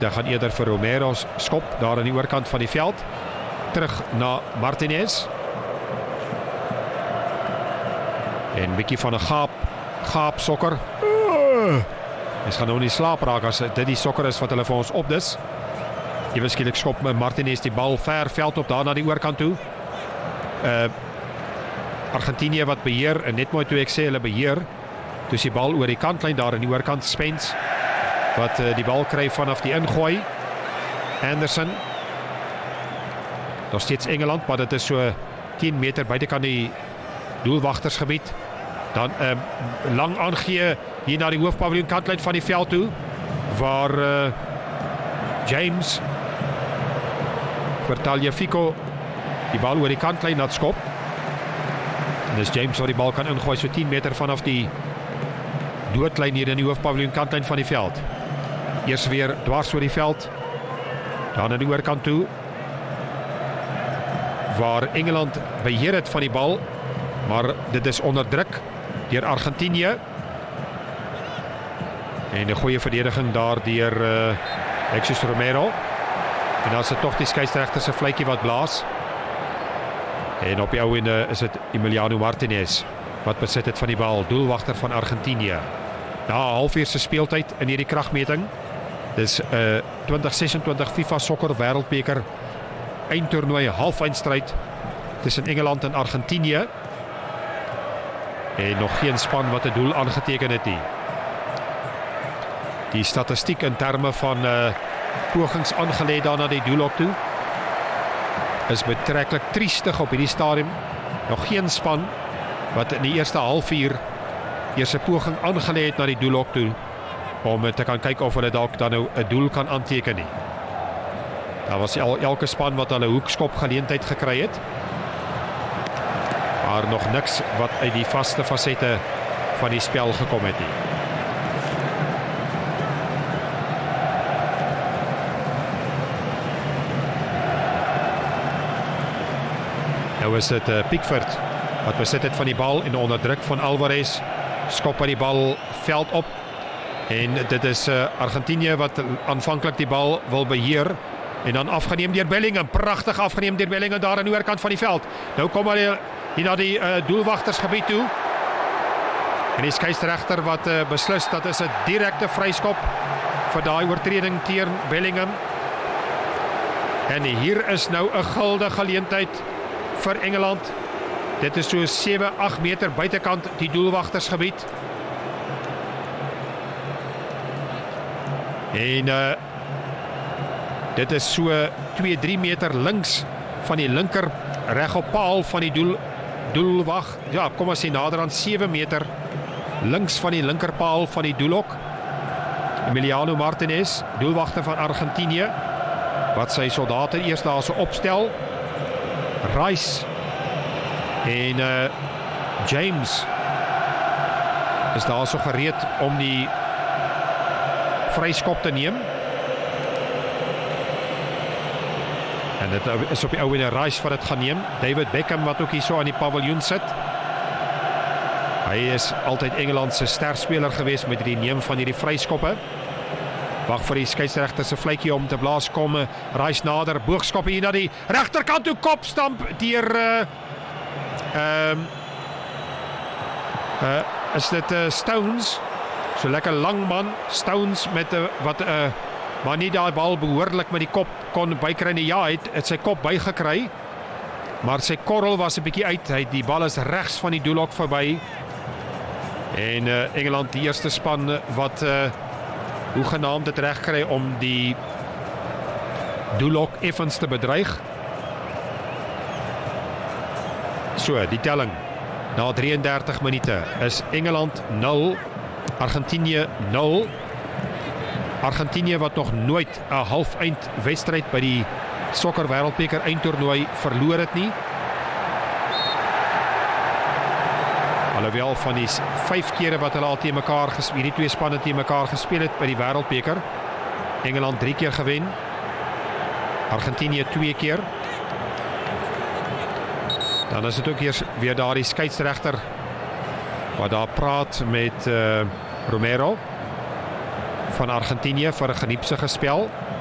Daar gaan eerder vir Romero skop, daar aan die oorkant van die veld. Terug na Martinez. En bietjie van 'n gaap sokker. Ons gaan nou nie slaap raak as dit die sokker is wat hulle vir ons opdis. Ewe skielik skop Martinez die bal ver veld op daar na die oorkant toe. Argentinië wat beheer, en net mooi toe ek sê hulle beheer, dus die bal oor die kantlyn daar aan die oorkant, Spence wat die bal kry vanaf die ingooi. Anderson. Nog steeds Engeland, maar dit is so 10 meter buitekant die doelwagtersgebied. Dan lang aangee hier na die hoofpaviljoen kantlyn van die veld toe, waar James vir Tagliafico die bal oor die kantlyn laat skop. En dis James wat die bal kan ingooi so 10 meter vanaf die doodlyn hier in die hoofpaviljoen kantlyn van die veld. Eers weer dwars oor die veld, dan na die oorkant toe, waar Engeland beheer het van die bal, maar dit is onderdruk deur Argentinië. En 'n goeie verdediging daar deur Alexis Romero. En dan is dit tog die skeieregter se fluitjie wat blaas. En op die ou ende is dit Emiliano Martinez wat besit het van die bal, doelwagter van Argentinië. Na 'n halfuur se speeltyd in hierdie kragmeting. Dis 2026 FIFA Sokker Wêreldbeker eindtoernooi halfeindstryd tussen Engeland en Argentinië. En nog geen span wat 'n doel aangeteken het nie. Die statistiek in terme van pogings aangelê daar na die doelhok toe is betreklik triestig op hierdie stadium. Nog geen span wat in die eerste halfuur eers 'n poging aangelê het na die doelhok toe om te kan kyk of hulle dalk dan nou 'n doel kan aanteken nie. Daar was elke span wat hulle hoekskop geleentheid gekry het, maar nog niks wat uit die vaste fasette van die spel gekom het nie. Nou is dit Pickford wat besit het van die bal en onder druk van Alvarez skop hy die bal veld op. En dit is Argentinië wat aanvanklik die bal wil beheer en dan afgeneem deur Bellingham, pragtig afgeneem deur Bellingham daar aan die oorkant van die veld. Nou kom hy hier na die doelwagtersgebied toe. En die skeieregter wat beslis dat is 'n direkte vryskop vir daai oortreding teen Bellingham. En hier is nou 'n guldige geleentheid vir Engeland. Dit is so 7-8 meter buitekant die doelwagtersgebied. En dit is so 2-3 meter links van die linker regop paal van die doelwag. Ja, kom ons sê nader aan 7 meter links van die linkerpaal van die doelhok. Emiliano Martinez, doelwagter van Argentinië, wat sy soldate eers daar so opstel. Rice en James is daar so gereed om die vryskop te neem. En dit is op die ou ene Rice wat dit gaan neem. David Beckham wat ook hier so aan die paviljoen sit. Hy is altyd Engeland se sterspeler gewees met die neem van hierdie vryskoppe. Wag vir die skeieregter se fluitjie om te blaas, kom Rice nader, boogskop hier na die regterkant toe, kopstamp deur is dit Stones, so lekker lang man, Stones met wat maar nie daai bal behoorlik met die kop kon bykry nie. Ja, hy het sy kop bygekry, maar sy korrel was 'n bietjie uit. Die bal is regs van die doelhok verby. En Engeland die eerste span wat hoegenaamd dit reg kry om die doelhok effens te bedreig. So, die telling na 33 minute is Engeland 0, Argentinië 0. Argentinië wat nog nooit 'n halfeind wedstryd by die Sokker Wêreldbeker eindtoernooi verloor het nie. Alhoewel van die 5 kere wat hulle al teen mekaar gespeel, hierdie twee spanne teen mekaar gespeel het by die Wêreldbeker. Engeland 3 keer gewen, Argentinië 2 keer. Dan is dit ook eers weer daar die skeieregter wat daar praat met Romero van Argentinië vir 'n geniepsige spel.